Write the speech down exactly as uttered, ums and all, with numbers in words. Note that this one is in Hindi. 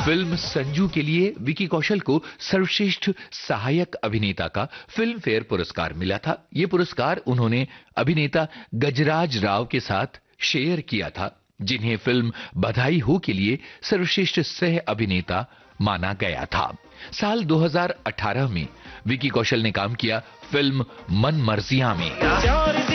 फिल्म संजू के लिए विकी कौशल को सर्वश्रेष्ठ सहायक अभिनेता का फिल्म फेयर पुरस्कार मिला था। ये पुरस्कार उन्होंने अभिनेता गजराज राव के साथ शेयर किया था, जिन्हें फिल्म बधाई हो के लिए सर्वश्रेष्ठ सह अभिनेता माना गया था। साल दो हज़ार अठारह में विकी कौशल ने काम किया फिल्म मन मर्जियां में।